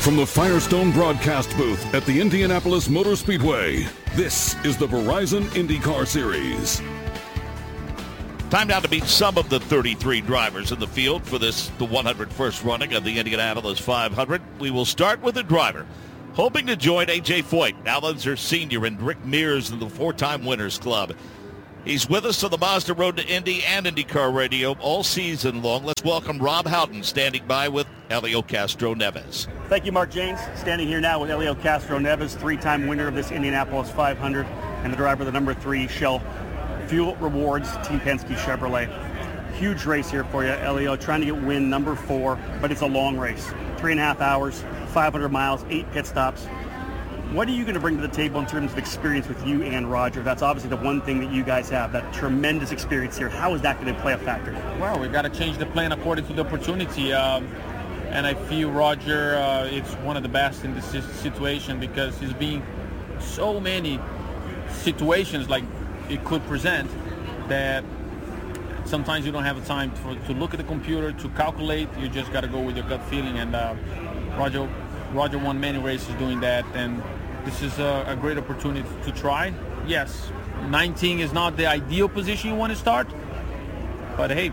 From the Firestone broadcast booth at the Indianapolis Motor Speedway, this is the Verizon IndyCar Series. Time now to meet some of the 33 drivers in the field for the 101st running of the Indianapolis 500. We will start with a driver hoping to join A.J. Foyt, Allenzer Sr. and Rick Mears in the four-time Winners Club. He's with us on the Mazda Road to Indy and IndyCar Radio all season long. Let's welcome Rob Houghton standing by with Helio Castroneves. Thank you, Mark James. Standing here now with Helio Castroneves, three-time winner of this Indianapolis 500 and the driver of the number 3 Shell Fuel Rewards Team Penske Chevrolet. Huge race here for you, Helio, trying to get win number 4, but it's a long race. 3.5 hours, 500 miles, 8 pit stops. What are you going to bring to the table in terms of experience with you and Roger? That's obviously the one thing that you guys have, that tremendous experience here. How is that going to play a factor? Well, we've got to change the plan according to the opportunity. And I feel Roger is one of the best in this situation because he's been so many situations like it could present that sometimes you don't have the time to look at the computer, to calculate. You just got to go with your gut feeling. And Roger won many races doing that, and this is a great opportunity to try. Yes, 19 is not the ideal position you want to start, but hey,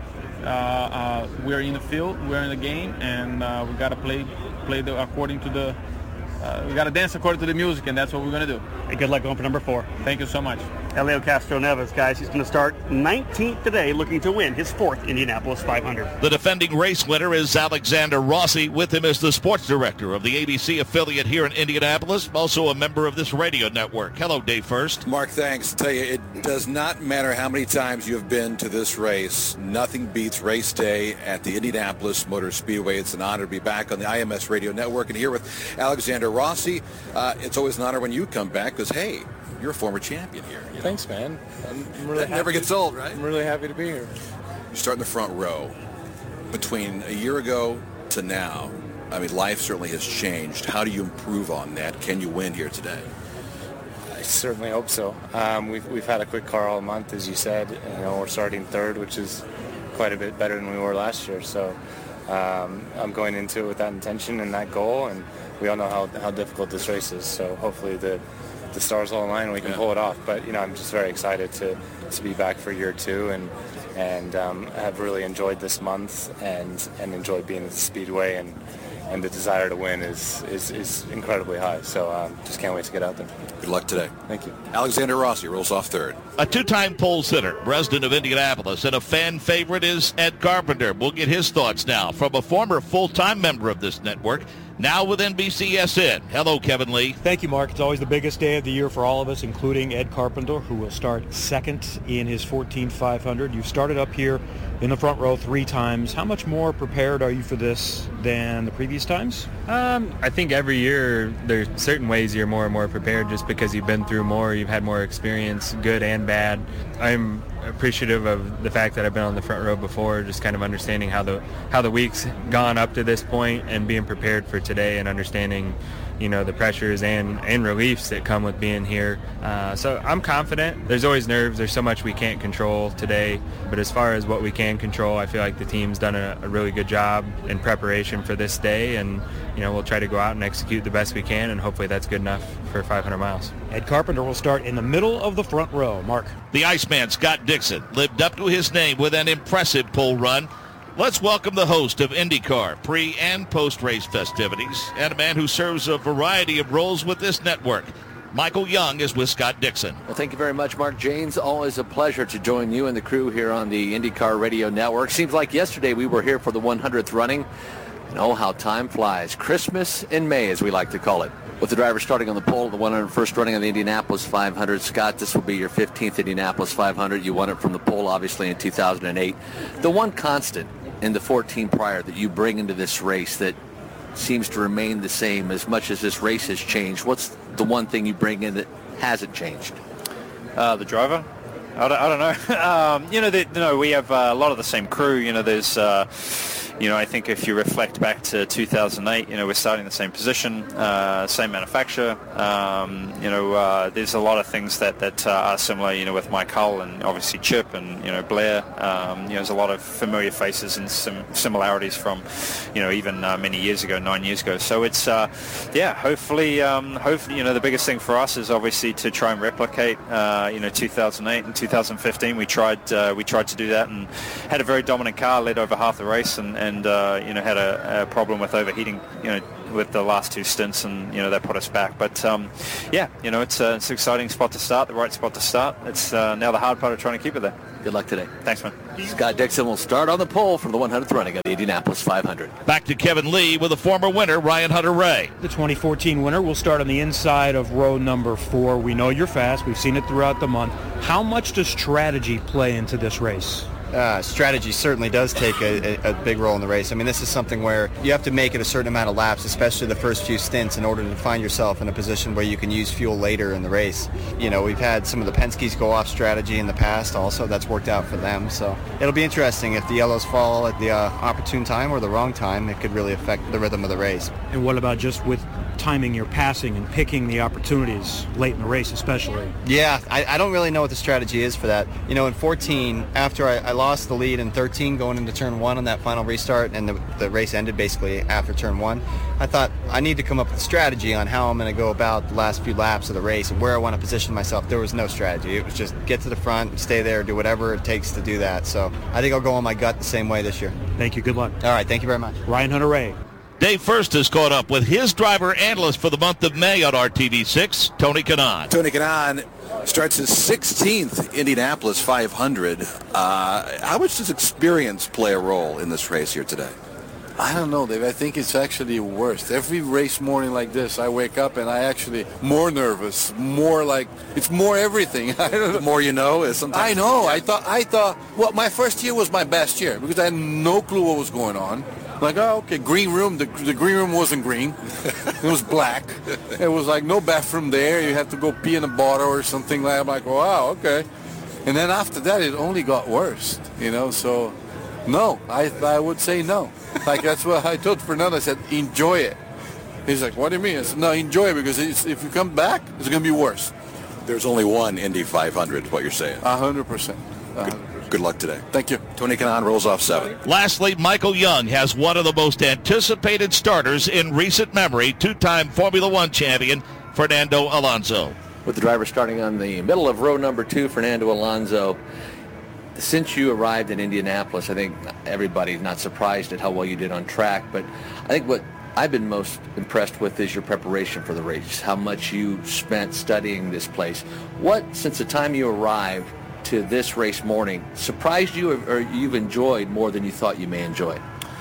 we're in the field, we're in the game, and we got to play according to the. We got to dance according to the music, and that's what we're going to do. Hey, good luck going for number 4. Thank you so much. Helio Castroneves, guys, he's going to start 19th today, looking to win his 4th Indianapolis 500. The defending race winner is Alexander Rossi. With him is the sports director of the ABC affiliate here in Indianapolis, also a member of this radio network. Hello, Dave First. Mark, thanks. Tell you, it does not matter how many times you have been to this race. Nothing beats race day at the Indianapolis Motor Speedway. It's an honor to be back on the IMS radio network and here with Alexander Rossi. It's always an honor when you come back because, hey, you're a former champion here. You know? Thanks, man. I'm really that never gets old, right? I'm really happy to be here. You start in the front row. Between a year ago to now, I mean, life certainly has changed. How do you improve on that? Can you win here today? I certainly hope so. We've had a quick car all month, as you said. You know, we're starting 3rd, which is quite a bit better than we were last year. So I'm going into it with that intention and that goal, and we all know how difficult this race is. So hopefully the stars all align and we can pull it off. But, you know, I'm just very excited to be back for year 2 and have really enjoyed this month and enjoyed being at the Speedway, and the desire to win is incredibly high. So just can't wait to get out there. Good luck today. Thank you. Alexander Rossi rolls off 3rd. A 2-time pole sitter, resident of Indianapolis, and a fan favorite is Ed Carpenter. We'll get his thoughts now from a former full-time member of this network, now with NBCSN. Hello, Kevin Lee. Thank you, Mark. It's always the biggest day of the year for all of us, including Ed Carpenter, who will start 2nd in his 14th 500. You've started up here in the front row 3 times. How much more prepared are you for this than the previous times? I think every year there's certain ways you're more and more prepared just because you've been through more, you've had more experience, good and bad. I'm appreciative of the fact that I've been on the front row before, just kind of understanding how the week's gone up to this point and being prepared for today and understanding, you know, the pressures and reliefs that come with being here. So I'm confident. There's always nerves. There's so much we can't control today. But as far as what we can control, I feel like the team's done a really good job in preparation for this day. And, you know, we'll try to go out and execute the best we can, and hopefully that's good enough for 500 miles. Ed Carpenter will start in the middle of the front row. Mark. The Iceman, Scott Dixon, lived up to his name with an impressive pole run. Let's welcome the host of IndyCar pre- and post-race festivities and a man who serves a variety of roles with this network. Michael Young is with Scott Dixon. Well, thank you very much, Mark James. Always a pleasure to join you and the crew here on the IndyCar Radio Network. Seems like yesterday we were here for the 100th running. And oh, how time flies. Christmas in May, as we like to call it. With the driver starting on the pole, the 101st running on the Indianapolis 500. Scott, this will be your 15th Indianapolis 500. You won it from the pole, obviously, in 2008. The one constant in the 14 prior that you bring into this race that seems to remain the same as much as this race has changed, what's the one thing you bring in that hasn't changed? The driver. I don't know. We have a lot of the same crew. You know, there's I think if you reflect back to 2008, we're starting the same position, same manufacturer. There's a lot of things that are similar, with Mike Hull and obviously Chip and, Blair. There's a lot of familiar faces and some similarities from, even many years ago, 9 years ago. So it's, hopefully, the biggest thing for us is obviously to try and replicate, 2008 and 2015. We tried to do that and had a very dominant car, led over half the race, and had a problem with overheating, with the last two stints, and that put us back. But it's an exciting spot to start, the right spot to start. It's now the hard part of trying to keep it there. Good luck today. Thanks, man. Scott Dixon will start on the pole for the 100th running of the Indianapolis 500. Back to Kevin Lee with the former winner, Ryan Hunter-Reay. The 2014 winner will start on the inside of row number 4. We know you're fast. We've seen it throughout the month. How much does strategy play into this race? Strategy certainly does take a big role in the race. I mean, this is something where you have to make it a certain amount of laps, especially the first few stints, in order to find yourself in a position where you can use fuel later in the race. We've had some of the Penske's go off strategy in the past also. That's worked out for them. So it'll be interesting if the yellows fall at the opportune time or the wrong time. It could really affect the rhythm of the race. And what about just with timing your passing and picking the opportunities late in the race especially? Yeah, I don't really know what the strategy is for that. In 14, after I lost the lead in 13 going into turn 1 on that final restart, and the race ended basically after turn 1, I thought I need to come up with a strategy on how I'm going to go about the last few laps of the race and where I want to position myself. There was no strategy. It was just get to the front, stay there, do whatever it takes to do that. So I think I'll go on my gut the same way this year. Thank you. Good luck. All right. Thank you very much. Ryan Hunter-Reay. Dave First has caught up with his driver analyst for the month of May on RTV6, Tony Kanaan. Tony Kanaan starts his 16th Indianapolis 500. How much does experience play a role in this race here today? I don't know, Dave. I think it's actually worse. Every race morning like this, I wake up and I actually more nervous, more like it's more everything. I don't know. The more you know is sometimes. I know. I thought. Well, my first year was my best year because I had no clue what was going on. Like, oh, okay, green room. The green room wasn't green. It was black. It was like no bathroom there. You had to go pee in a bottle or something like that. I'm like, wow, okay. And then after that, it only got worse, So, no, I would say no. Like, that's what I told Fernando. I said, enjoy it. He's like, what do you mean? I said, no, enjoy it because if you come back, it's going to be worse. There's only one Indy 500, what you're saying. 100%. Good luck today. Thank you. Tony Kanaan rolls off 7. Lastly, Michael Young has one of the most anticipated starters in recent memory, two-time Formula One champion, Fernando Alonso. With the driver starting on the middle of row number 2, Fernando Alonso. Since you arrived in Indianapolis, I think everybody's not surprised at how well you did on track, but I think what I've been most impressed with is your preparation for the race, how much you spent studying this place. What, since the time you arrived to this race morning, surprised you or you've enjoyed more than you thought you may enjoy?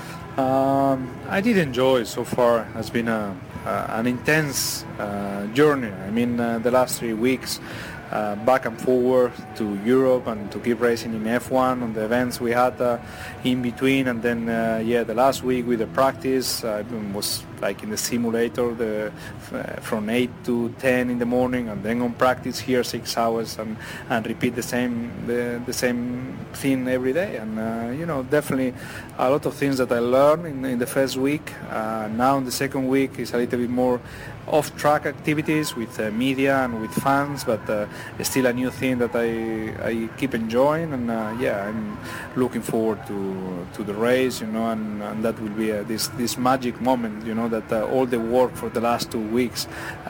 I did enjoy so far. It has been an intense journey. I mean, the last 3 weeks, back and forward to Europe and to keep racing in F1 on the events we had in between, and then the last week with the practice was like in the simulator from 8 to 10 in the morning, and then on practice here 6 hours and repeat the same thing every day. And definitely a lot of things that I learned in the first week. Now in the second week is a little bit more off-track activities with media and with fans, but it's still a new thing that I keep enjoying, and I'm looking forward to the race, and that will be this magic moment, that all the work for the last 2 weeks,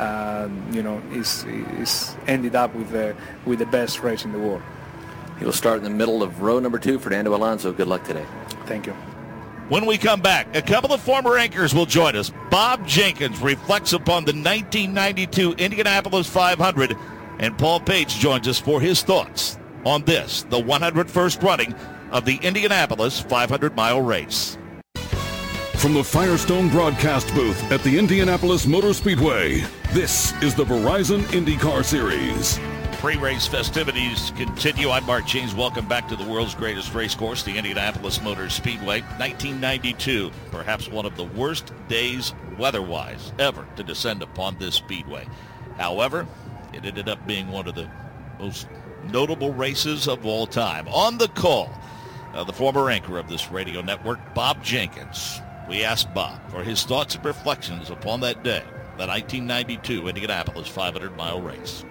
is ended up with the best race in the world. He will start in the middle of row number 2, Fernando Alonso. Good luck today. Thank you. When we come back, a couple of former anchors will join us. Bob Jenkins reflects upon the 1992 Indianapolis 500, and Paul Page joins us for his thoughts on this, the 101st running of the Indianapolis 500-mile race. From the Firestone broadcast booth at the Indianapolis Motor Speedway, this is the Verizon IndyCar Series. Pre-race festivities continue. I'm Mark James. Welcome back to the world's greatest race course, the Indianapolis Motor Speedway. 1992, perhaps one of the worst days weather-wise ever to descend upon this speedway. However, it ended up being one of the most notable races of all time. On the call, the former anchor of this radio network, Bob Jenkins. We asked Bob for his thoughts and reflections upon that day, the 1992 Indianapolis 500-mile race.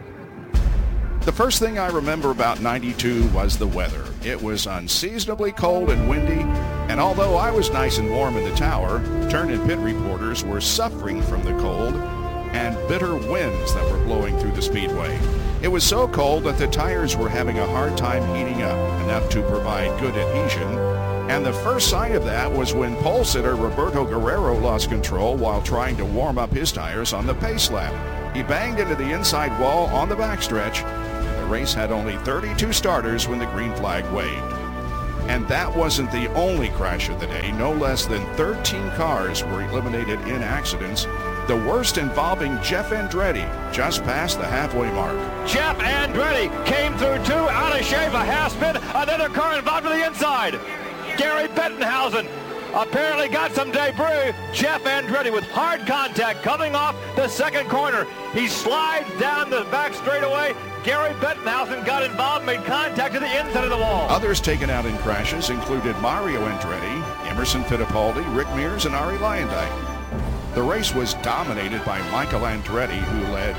The first thing I remember about 92 was the weather. It was unseasonably cold and windy, and although I was nice and warm in the tower, turn and pit reporters were suffering from the cold and bitter winds that were blowing through the speedway. It was so cold that the tires were having a hard time heating up enough to provide good adhesion, and the first sign of that was when pole sitter Roberto Guerrero lost control while trying to warm up his tires on the pace lap. He banged into the inside wall on the backstretch. The race had only 32 starters when the green flag waved. And that wasn't the only crash of the day. No less than 13 cars were eliminated in accidents, the worst involving Jeff Andretti just past the halfway mark. Jeff Andretti came through two, out of shape, a half spin, another car involved to the inside. Gary Bettenhausen apparently got some debris. Jeff Andretti with hard contact coming off the second corner. He slides down the back straightaway. Gary Bettenhausen got involved, made contact to the inside of the wall. Others taken out in crashes included Mario Andretti, Emerson Fittipaldi, Rick Mears, and Arie Luyendyk. The race was dominated by Michael Andretti, who led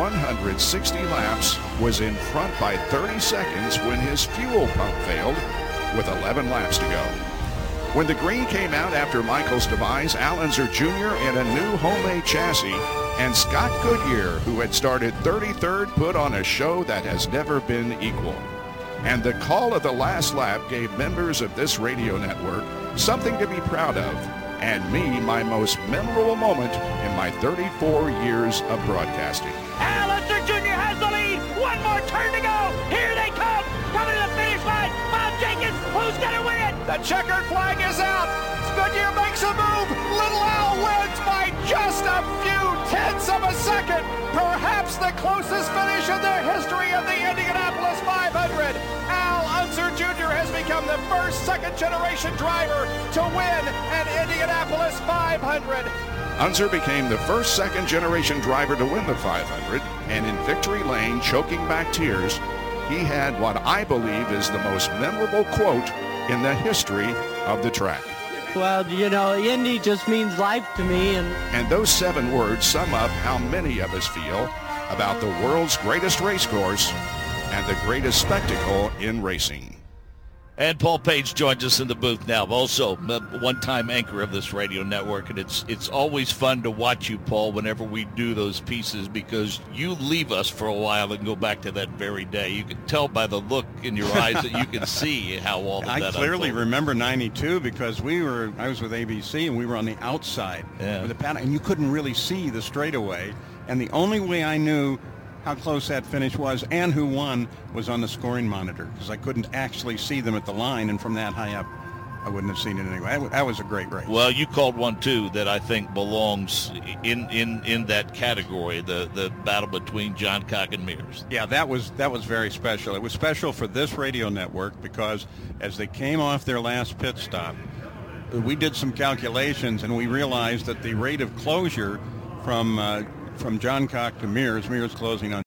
160 laps, was in front by 30 seconds when his fuel pump failed, with 11 laps to go. When the green came out after Michael's demise, Al Unser Jr. in a new homemade chassis, and Scott Goodyear, who had started 33rd, put on a show that has never been equal. And the call of the last lap gave members of this radio network something to be proud of, and me my most memorable moment in my 34 years of broadcasting. Al Unser Jr. has the lead. One more turn to go. Here they come. Coming to the finish line. Bob Jenkins, who's going to win it? The checkered flag is out. Goodyear makes a move. Little Al wins by just a few tenths of a second. Perhaps the closest finish in the history of the Indianapolis 500. Al Unser Jr. has become the first second-generation driver to win an Indianapolis 500. Unser became the first second-generation driver to win the 500, and in victory lane, choking back tears, he had what I believe is the most memorable quote in the history of the track. Well, you know, Indy just means life to me. And those 7 words sum up how many of us feel about the world's greatest race course and the greatest spectacle in racing. And Paul Page joins us in the booth now, also one-time anchor of this radio network. And it's always fun to watch you, Paul, whenever we do those pieces, because you leave us for a while and go back to that very day. You can tell by the look in your eyes that you can see how all of that I clearly unfolded. remember 92 because I was with ABC and we were on the outside of the paddock, and you couldn't really see the straightaway. And the only way I knew how close that finish was and who won was on the scoring monitor, because I couldn't actually see them at the line, and from that high up I wouldn't have seen it anyway. That was a great race. Well, you called one too that I think belongs in that category, the battle between John Cock and Mears. Yeah, that was very special. It was special for this radio network because as they came off their last pit stop, we did some calculations and we realized that the rate of closure from John Cock to Mears closing on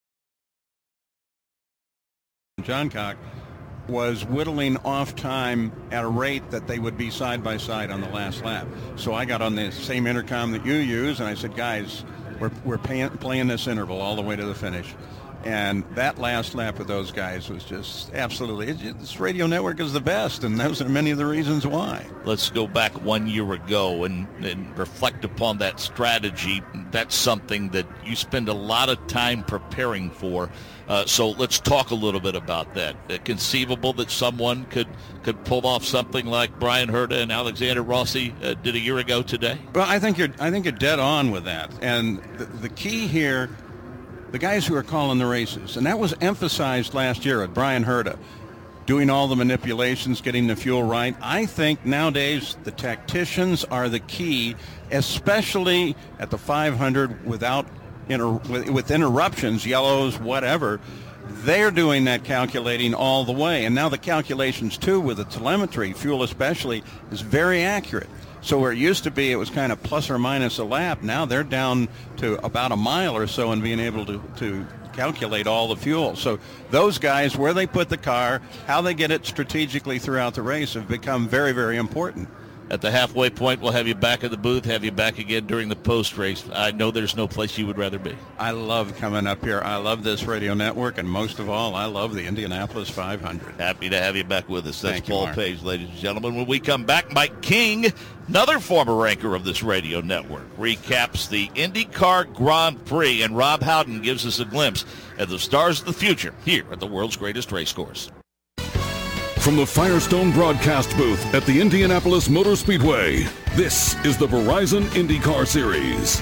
John Cock, was whittling off time at a rate that they would be side by side on the last lap. So I got on the same intercom that you use, and I said, guys, we're playing this interval all the way to the finish. And that last lap with those guys was just absolutely, this radio network is the best, and those are many of the reasons why. Let's go back 1 year ago and reflect upon that strategy. That's something that you spend a lot of time preparing for. So let's talk a little bit about that. Conceivable that someone could pull off something like Brian Herta and Alexander Rossi did a year ago today? Well, I think you're dead on with that. And the key here, the guys who are calling the races, and that was emphasized last year at Brian Herta, doing all the manipulations, getting the fuel right. I think nowadays the tacticians are the key, especially at the 500 with interruptions, yellows, whatever. They're doing that calculating all the way. And now the calculations, too, with the telemetry, fuel especially, is very accurate. So where it used to be, it was kind of plus or minus a lap. Now they're down to about a mile or so and being able to calculate all the fuel. So those guys, where they put the car, how they get it strategically throughout the race have become very, very important. At the halfway point, we'll have you back in the booth, have you back again during the post-race. I know there's no place you would rather be. I love coming up here. I love this radio network, and most of all, I love the Indianapolis 500. Happy to have you back with us. That's Thank you, Paul Mark. Page, ladies and gentlemen. When we come back, Mike King, another former anchor of this radio network, recaps the IndyCar Grand Prix, and Rob Howden gives us a glimpse at the stars of the future here at the world's greatest race course. From the Firestone broadcast booth at the Indianapolis Motor Speedway, this is the Verizon IndyCar Series.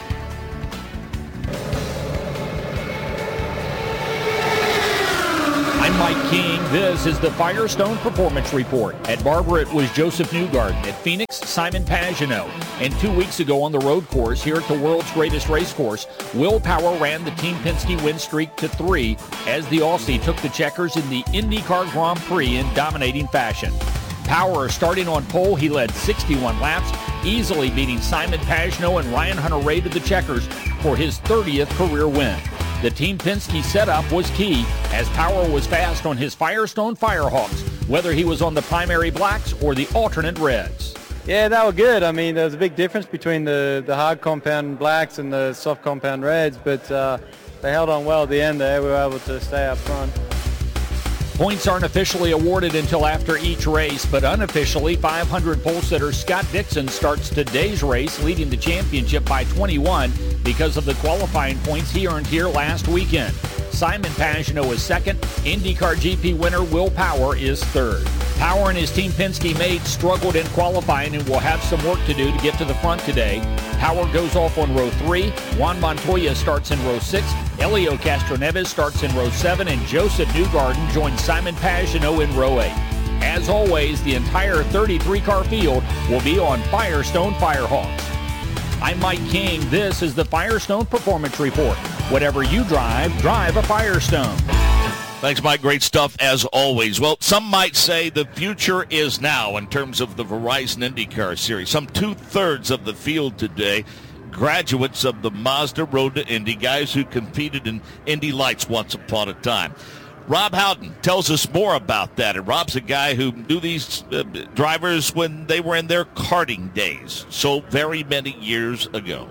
I'm Mike King. This is the Firestone Performance Report. At Barber, it was Joseph Newgarden. At Phoenix, Simon Pagenaud. And 2 weeks ago on the road course here at the world's greatest race course, Will Power ran the Team Penske win streak to 3 as the Aussie took the checkers in the IndyCar Grand Prix in dominating fashion. Power starting on pole, he led 61 laps, easily beating Simon Pagenaud and Ryan Hunter-Reay to the checkers for his 30th career win. The Team Penske setup was key as Power was fast on his Firestone Firehawks, whether he was on the primary blacks or the alternate reds. Yeah, they were good. I mean, there was a big difference between the hard compound blacks and the soft compound reds, but they held on well at the end there. We were able to stay up front. Points aren't officially awarded until after each race, but unofficially, 500 pole sitter Scott Dixon starts today's race, leading the championship by 21 because of the qualifying points he earned here last weekend. Simon Pagenaud is second. IndyCar GP winner Will Power is third. Power and his Team Penske mates struggled in qualifying and will have some work to do to get to the front today. Power goes off on row 3. Juan Montoya starts in row 6. Helio Castroneves starts in row 7. And Joseph Newgarden joins Simon Pagenaud in row 8. As always, the entire 33-car field will be on Firestone Firehawks. I'm Mike King. This is the Firestone Performance Report. Whatever you drive, drive a Firestone. Thanks, Mike. Great stuff as always. Well, some might say the future is now in terms of the Verizon IndyCar Series. Some 2/3 of the field today, graduates of the Mazda Road to Indy, guys who competed in Indy Lights once upon a time. Rob Howden tells us more about that. And Rob's a guy who knew these drivers when they were in their karting days, so very many years ago.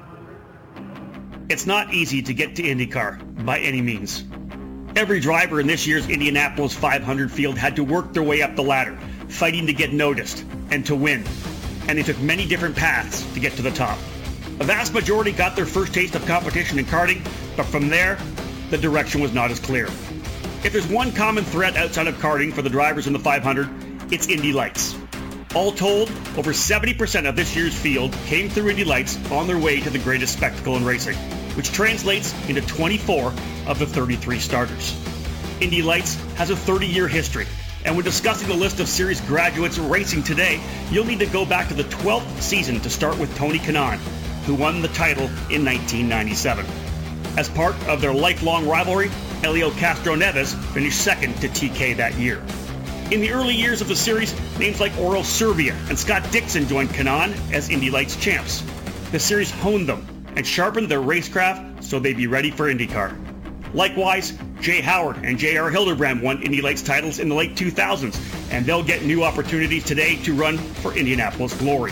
It's not easy to get to IndyCar by any means. Every driver in this year's Indianapolis 500 field had to work their way up the ladder, fighting to get noticed and to win. And they took many different paths to get to the top. A vast majority got their first taste of competition in karting, but from there, the direction was not as clear. If there's one common thread outside of karting for the drivers in the 500, it's Indy Lights. All told, over 70% of this year's field came through Indy Lights on their way to the greatest spectacle in racing, which translates into 24 of the 33 starters. Indy Lights has a 30-year history, and when discussing the list of series graduates racing today, you'll need to go back to the 12th season to start with Tony Kanaan, who won the title in 1997. As part of their lifelong rivalry, Helio Castroneves finished second to TK that year. In the early years of the series, names like Oral Serbia and Scott Dixon joined Kanaan as Indy Lights champs. The series honed them and sharpened their racecraft so they'd be ready for IndyCar. Likewise, Jay Howard and J.R. Hildebrand won Indy Lights titles in the late 2000s, and they'll get new opportunities today to run for Indianapolis Glory.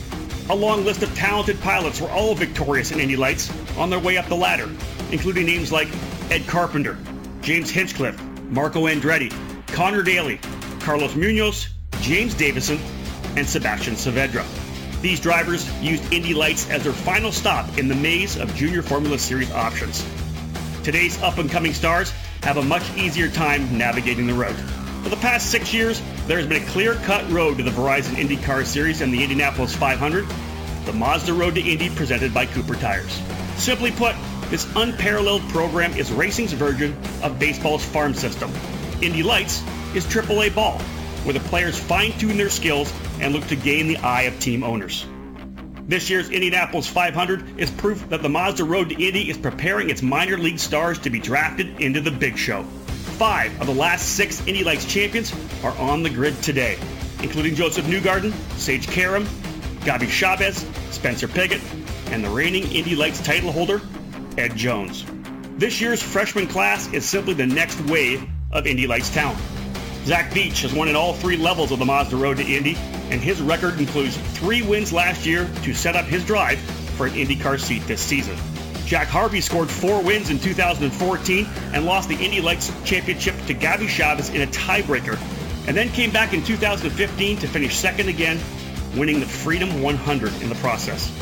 A long list of talented pilots were all victorious in Indy Lights on their way up the ladder, including names like Ed Carpenter, James Hinchcliffe, Marco Andretti, Connor Daly, Carlos Munoz, James Davison, and Sebastian Saavedra. These drivers used Indy Lights as their final stop in the maze of Junior Formula Series options. Today's up-and-coming stars have a much easier time navigating the road. For the past 6 years, there has been a clear-cut road to the Verizon IndyCar Series and the Indianapolis 500, the Mazda Road to Indy presented by Cooper Tires. Simply put, this unparalleled program is racing's version of baseball's farm system. Indy Lights is AAA ball, where the players fine-tune their skills and look to gain the eye of team owners. This year's Indianapolis 500 is proof that the Mazda Road to Indy is preparing its minor league stars to be drafted into the big show. 5 of the last 6 Indy Lights champions are on the grid today, including Joseph Newgarden, Sage Karam, Gabi Chavez, Spencer Pigot, and the reigning Indy Lights title holder, Ed Jones. This year's freshman class is simply the next wave of Indy Lights talent. Zach Beach has won at all 3 levels of the Mazda Road to Indy, and his record includes 3 wins last year to set up his drive for an IndyCar seat this season. Jack Harvey scored 4 wins in 2014 and lost the Indy Lights Championship to Gabby Chavez in a tiebreaker, and then came back in 2015 to finish second again, winning the Freedom 100 in the process.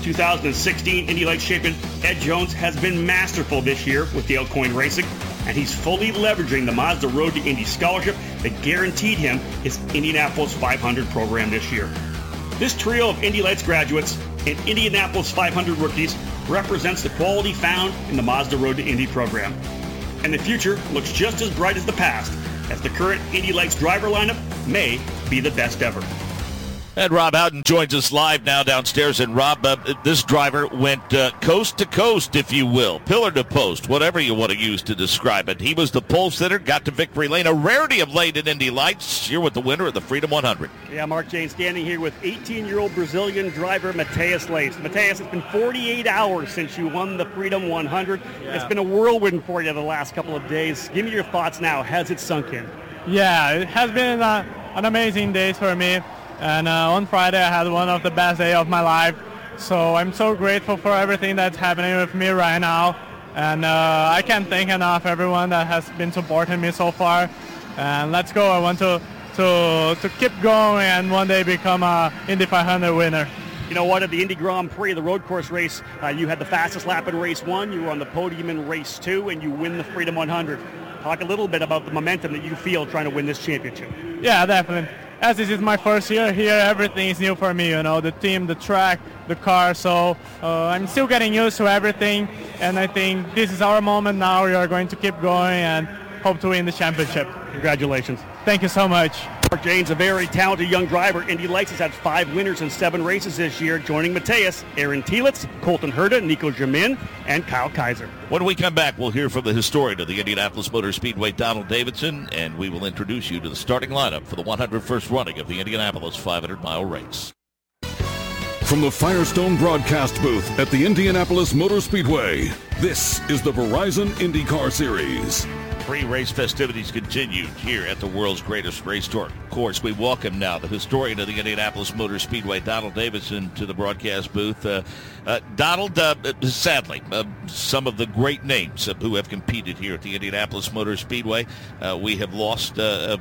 2016 Indy Lights champion Ed Jones has been masterful this year with Dale Coyne Racing, and he's fully leveraging the Mazda Road to Indy scholarship that guaranteed him his Indianapolis 500 program this year. This trio of Indy Lights graduates and Indianapolis 500 rookies represents the quality found in the Mazda Road to Indy program. And the future looks just as bright as the past, as the current Indy Lights driver lineup may be the best ever. And Rob Howden joins us live now downstairs. And Rob, this driver went coast to coast, if you will, pillar to post, whatever you want to use to describe it. He was the pole sitter, got to victory lane, a rarity of late in Indy Lights. Here with the winner of the Freedom 100. Yeah, Mark Jane standing here with 18-year-old Brazilian driver Matheus Leite. Matheus, it's been 48 hours since you won the Freedom 100. Yeah. It's been a whirlwind for you the last couple of days. Give me your thoughts now. Has it sunk in? Yeah, it has been an amazing day for me. And on Friday, I had one of the best days of my life. So I'm so grateful for everything that's happening with me right now. And I can't thank enough everyone that has been supporting me so far. And let's go. I want to keep going and one day become a Indy 500 winner. You know what, at the Indy Grand Prix, the road course race, you had the fastest lap in race 1, you were on the podium in race 2, and you win the Freedom 100. Talk a little bit about the momentum that you feel trying to win this championship. Yeah, definitely. As this is my first year here, everything is new for me, you know, the team, the track, the car, so I'm still getting used to everything, and I think this is our moment now. We are going to keep going and hope to win the championship. Congratulations. Thank you so much. Mark Jane's a very talented young driver. Indy Lights has had 5 winners in 7 races this year, joining Matheus, Aaron Telitz, Colton Herta, Nico Jamin, and Kyle Kaiser. When we come back, we'll hear from the historian of the Indianapolis Motor Speedway, Donald Davidson, and we will introduce you to the starting lineup for the 101st running of the Indianapolis 500-mile race. From the Firestone broadcast booth at the Indianapolis Motor Speedway, this is the Verizon IndyCar Series. Pre-race festivities continued here at the world's greatest race course. We welcome now the historian of the Indianapolis Motor Speedway, Donald Davidson, to the broadcast booth. Donald, sadly, some of the great names who have competed here at the Indianapolis Motor Speedway, we have lost,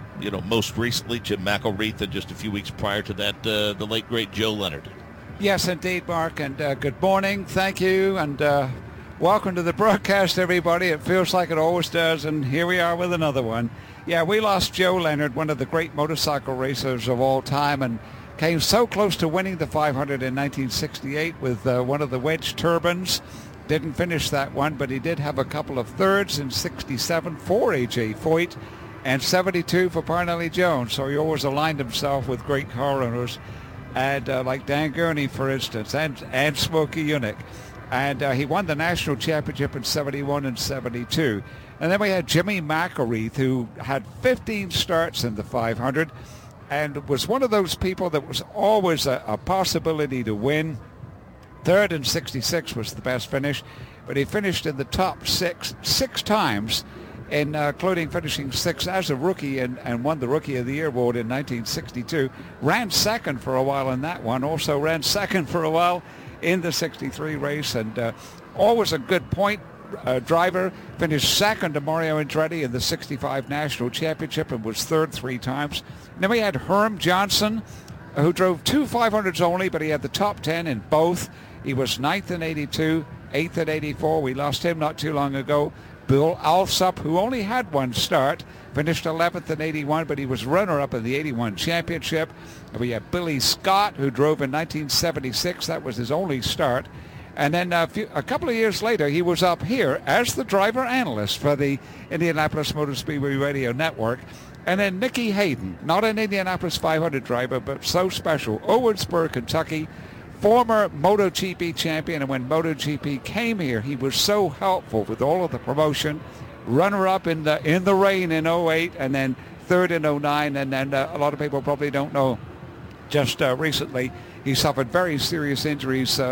most recently Jim McElreath, and just a few weeks prior to that, the late, great Joe Leonard. Yes, indeed, Mark, and good morning. Thank you, and welcome to the broadcast, everybody. It feels like it always does, and here we are with another one. Yeah, we lost Joe Leonard, one of the great motorcycle racers of all time, and came so close to winning the 500 in 1968 with one of the wedge turbines. Didn't finish that one, but he did have a couple of thirds in 67 for A.J. Foyt and 72 for Parnelli Jones, so he always aligned himself with great car owners, and like Dan Gurney, for instance, and Smokey Yunick. And he won the national championship in 71 and 72. And then we had Jimmy McElreath, who had 15 starts in the 500 and was one of those people that was always a possibility to win. Third in 66 was the best finish, but he finished in the top six times, including finishing 6th as a rookie and won the Rookie of the Year award in 1962. Ran second for a while in that one, also ran second for a while in the 63 race, and always a good point driver. Finished second to Mario Andretti in the 65 National Championship and was third 3 times. And then we had Herm Johnson, who drove 2 500s only, but he had the top 10 in both. He was 9th in 82, 8th in 84. We lost him not too long ago. Bill Alsop, who only had 1 start, finished 11th in 81, but he was runner-up in the 81 championship. And we had Billy Scott, who drove in 1976. That was his only start. And then a couple of years later, he was up here as the driver analyst for the Indianapolis Motor Speedway Radio Network. And then Nicky Hayden, not an Indianapolis 500 driver, but so special, Owensboro, Kentucky, former MotoGP champion. And when MotoGP came here, he was so helpful with all of the promotion. Runner-up in the rain in 08, and then third in 09. And then a lot of people probably don't know, just recently he suffered very serious injuries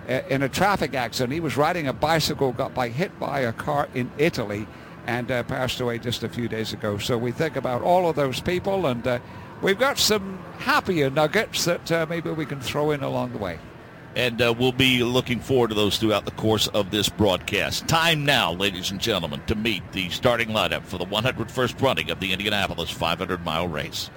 in a traffic accident. He was riding a bicycle, got hit by a car in Italy, and passed away just a few days ago. So we think about all of those people, and we've got some happier nuggets that maybe we can throw in along the way. And we'll be looking forward to those throughout the course of this broadcast. Time now, ladies and gentlemen, to meet the starting lineup for the 101st running of the Indianapolis 500-mile race.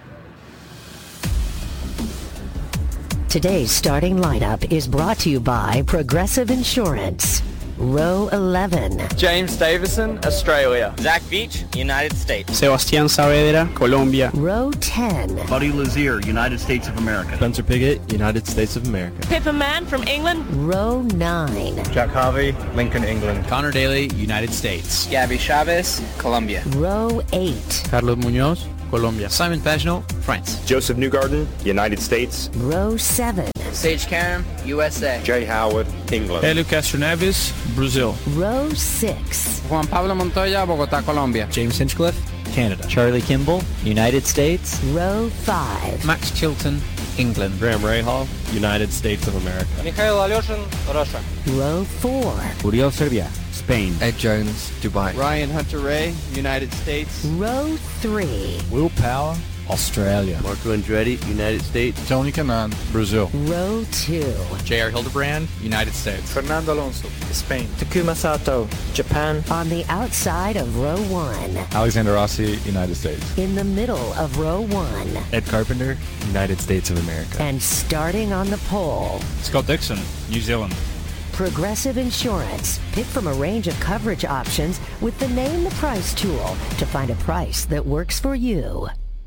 Today's starting lineup is brought to you by Progressive Insurance. Row 11. James Davison, Australia. Zach Beach, United States. Sebastián Saavedra, Colombia. Row 10. Buddy Lazier, United States of America. Spencer Piggott, United States of America. Pippa Mann from England. Row 9. Jack Harvey, Lincoln, England. Connor Daly, United States. Gabby Chavez, Colombia. Row 8. Carlos Muñoz, Colombia. Simon Pagenaud, France. Joseph Newgarden, United States. Row 7. Sage Karam, USA. Jay Howard, England. Helio Castro Neves, Brazil. Row 6. Juan Pablo Montoya, Bogotá, Colombia. James Hinchcliffe, Canada. Charlie Kimball, United States. Row 5. Max Chilton, England. Graham Rahal, United States of America. Mikhail Alyoshin, Russia. Row 4. Uriel Serbia, Spain. Ed Jones, Dubai. Ryan Hunter-Ray, United States. Row 3. Will Power, Australia. Marco Andretti, United States. Tony Kanaan, Brazil. Row 2. J.R. Hildebrand, United States. Fernando Alonso, Spain. Takuma Sato, Japan. On the outside of row 1. Alexander Rossi, United States. In the middle of row 1. Ed Carpenter, United States of America. And starting on the pole. Scott Dixon, New Zealand. Progressive Insurance. Pick from a range of coverage options with the Name the Price tool to find a price that works for you.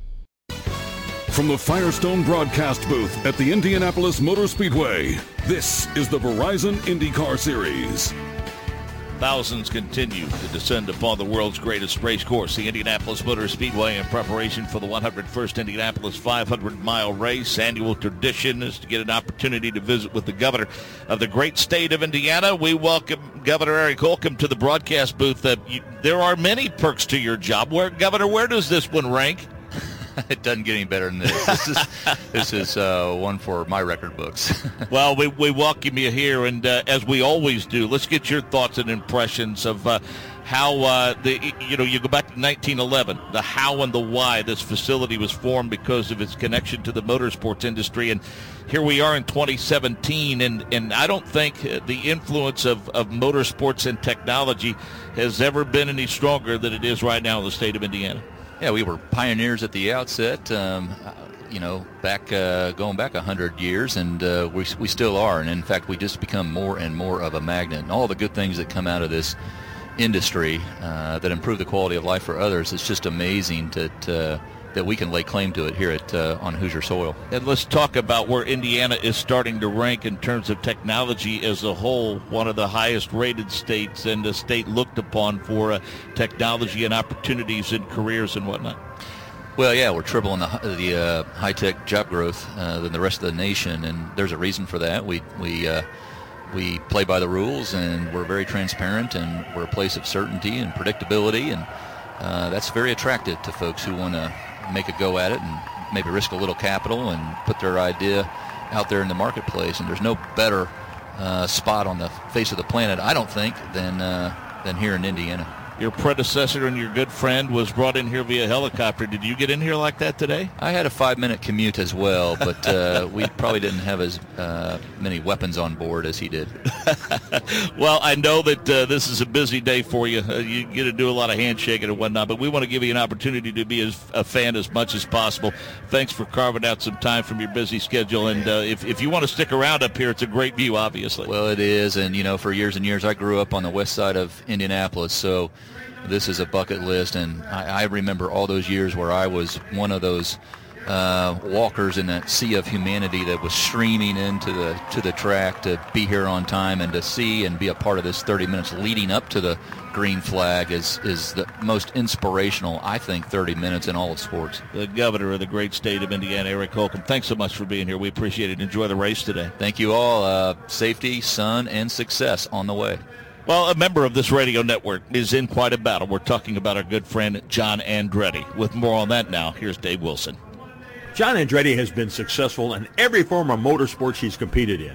From the Firestone broadcast booth at the Indianapolis Motor Speedway, this is the Verizon IndyCar Series. Thousands continue to descend upon the world's greatest race course, the Indianapolis Motor Speedway, in preparation for the 101st Indianapolis 500-mile race. Annual tradition is to get an opportunity to visit with the governor of the great state of Indiana. We welcome Governor Eric Holcomb to the broadcast booth. There are many perks to your job. Governor, where does this one rank? It doesn't get any better than this. This is one for my record books. Well, we welcome you here, and as we always do, let's get your thoughts and impressions of how you go back to 1911, the how and the why this facility was formed because of its connection to the motorsports industry, and here we are in 2017, and I don't think the influence of motorsports and technology has ever been any stronger than it is right now in the state of Indiana. Yeah, we were pioneers at the outset, going back 100 years, and we still are. And in fact, we just become more and more of a magnet. And all the good things that come out of this industry that improve the quality of life for others, it's just amazing that we can lay claim to it here on Hoosier soil. And let's talk about where Indiana is starting to rank in terms of technology as a whole, one of the highest rated states and a state looked upon for technology and opportunities in careers and whatnot. Well, yeah, we're tripling the high-tech job growth than the rest of the nation, and there's a reason for that. We play by the rules, and we're very transparent, and we're a place of certainty and predictability, and that's very attractive to folks who want to make a go at it and maybe risk a little capital and put their idea out there in the marketplace. And there's no better spot on the face of the planet, I don't think, than here in Indiana. Your predecessor and your good friend was brought in here via helicopter. Did you get in here like that today? I had a 5-minute commute as well, but we probably didn't have as many weapons on board as he did. Well, I know that this is a busy day for you. You get to do a lot of handshaking and whatnot, but we want to give you an opportunity to be a fan as much as possible. Thanks for carving out some time from your busy schedule, and if you want to stick around up here, it's a great view, obviously. Well, it is, and for years and years, I grew up on the west side of Indianapolis, so this is a bucket list, and I remember all those years where I was one of those walkers in that sea of humanity that was streaming into the track to be here on time and to see and be a part of this 30 minutes leading up to the green flag is the most inspirational, I think, 30 minutes in all of sports. The governor of the great state of Indiana, Eric Holcomb, thanks so much for being here. We appreciate it. Enjoy the race today. Thank you all. Safety, sun, and success on the way. Well, a member of this radio network is in quite a battle. We're talking about our good friend John Andretti. With more on that now, here's Dave Wilson. John Andretti has been successful in every form of motorsports he's competed in.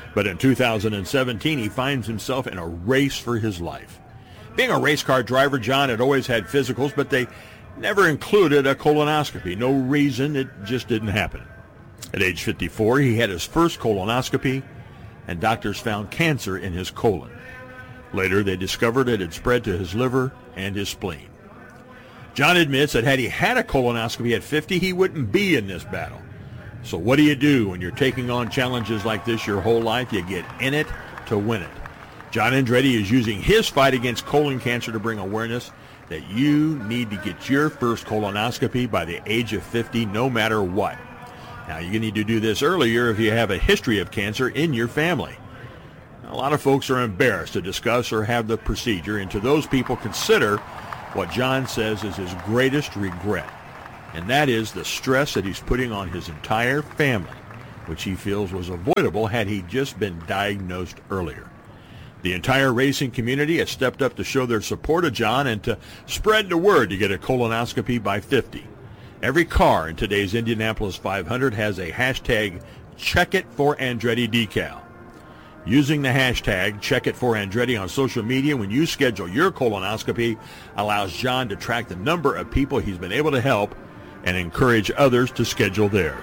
But in 2017, he finds himself in a race for his life. Being a race car driver, John had always had physicals, but they never included a colonoscopy. No reason, it just didn't happen. At age 54, he had his first colonoscopy, and doctors found cancer in his colon. Later, they discovered it had spread to his liver and his spleen. John admits that had he had a colonoscopy at 50, he wouldn't be in this battle. So what do you do when you're taking on challenges like this your whole life? You get in it to win it. John Andretti is using his fight against colon cancer to bring awareness that you need to get your first colonoscopy by the age of 50, no matter what. Now, you need to do this earlier if you have a history of cancer in your family. A lot of folks are embarrassed to discuss or have the procedure, and to those people, consider what John says is his greatest regret, and that is the stress that he's putting on his entire family, which he feels was avoidable had he just been diagnosed earlier. The entire racing community has stepped up to show their support of John and to spread the word to get a colonoscopy by 50. Every car in today's Indianapolis 500 has a hashtag #CheckItForAndretti decal. Using the hashtag #CheckItForAndretti on social media when you schedule your colonoscopy allows John to track the number of people he's been able to help and encourage others to schedule theirs.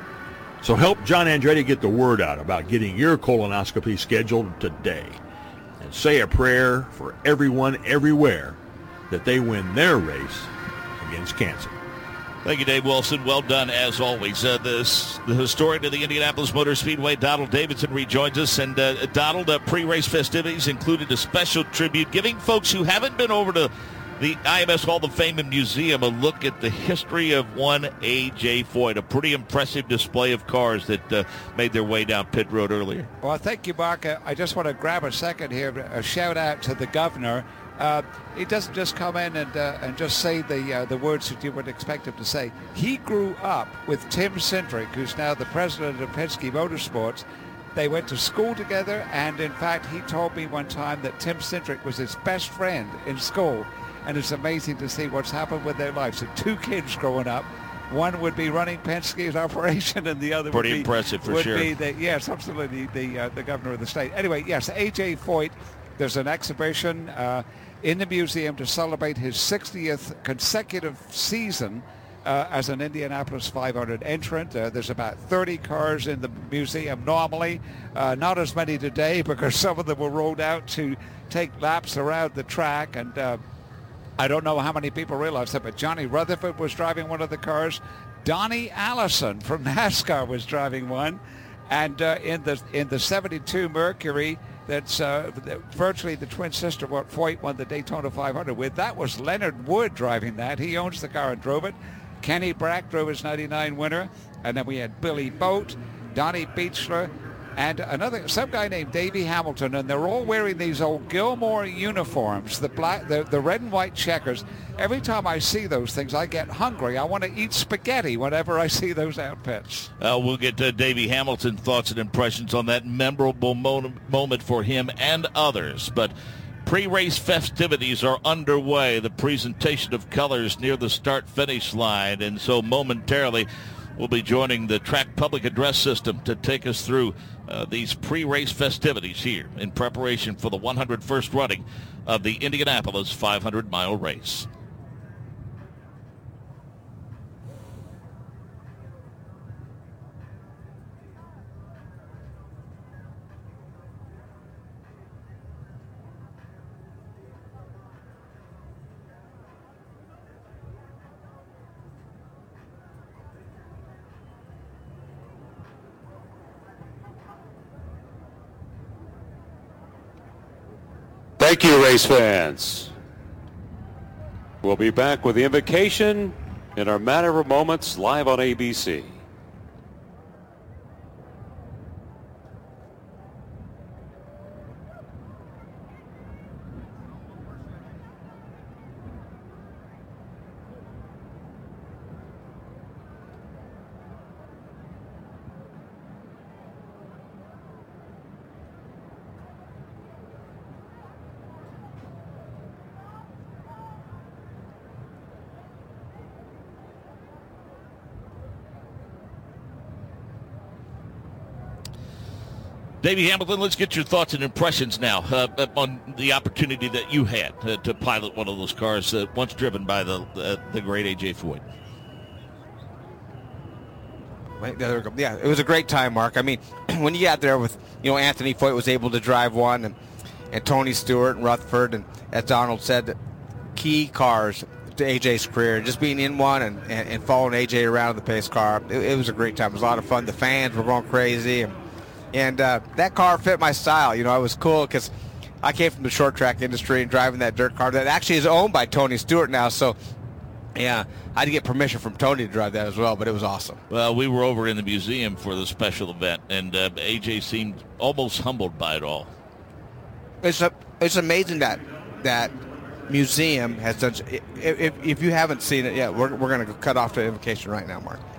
So help John Andretti get the word out about getting your colonoscopy scheduled today. And say a prayer for everyone everywhere that they win their race against cancer. Thank you, Dave Wilson. Well done, as always. The historian of the Indianapolis Motor Speedway, Donald Davidson, rejoins us. And Donald, pre-race festivities included a special tribute, giving folks who haven't been over to the IMS Hall of Fame and Museum a look at the history of one A.J. Foyt, a pretty impressive display of cars that made their way down pit road earlier. Well, thank you, Mark. I just want to grab a second here, a shout out to the governor. He doesn't just come in and just say the words that you would expect him to say. He grew up with Tim Cindric, who's now the president of Penske Motorsports. They went to school together, and in fact, he told me one time that Tim Cindric was his best friend in school. And it's amazing to see what's happened with their lives. So 2 kids growing up. One would be running Penske's operation, and the other pretty would be, impressive for would sure. Be yes, absolutely, the governor of the state. Anyway, yes, A.J. Foyt. There's an exhibition in the museum to celebrate his 60th consecutive season as an Indianapolis 500 entrant. There's about 30 cars in the museum normally. Not as many today because some of them were rolled out to take laps around the track. And I don't know how many people realize that, but Johnny Rutherford was driving one of the cars. Donnie Allison from NASCAR was driving one. And in the 72 Mercury, that's virtually the twin sister what Foyt won the Daytona 500 with. That was Leonard Wood driving that. He owns the car and drove it. Kenny Brack drove his 99 winner. And then we had Billy Boat, Donnie Beechler, and some guy named Davey Hamilton, and they're all wearing these old Gilmore uniforms, the red and white checkers. Every time I see those things, I get hungry. I want to eat spaghetti whenever I see those outfits. We'll get Davey Hamilton's thoughts and impressions on that memorable moment for him and others. But pre-race festivities are underway, the presentation of colors near the start-finish line, and so momentarily we'll be joining the track public address system to take us through these pre-race festivities here in preparation for the 101st running of the Indianapolis 500-mile race. Thank you, race fans. We'll be back with the invocation in our matter of moments live on ABC. Davey Hamilton, let's get your thoughts and impressions now on the opportunity that you had to pilot one of those cars once driven by the great A.J. Foyt. Yeah, it was a great time, Mark. I mean, when you got there with, Anthony Foyt was able to drive one, and Tony Stewart and Rutherford, and as Donald said, key cars to AJ's career. Just being in one and following AJ around in the pace car, it was a great time. It was a lot of fun. The fans were going crazy, and that car fit my style. It was cool because I came from the short track industry and driving that dirt car that actually is owned by Tony Stewart now. So, yeah, I had to get permission from Tony to drive that as well, but it was awesome. Well, we were over in the museum for the special event, and AJ seemed almost humbled by it all. It's amazing that museum has such. If you haven't seen it yet, we're going to cut off the invitation right now, Mark.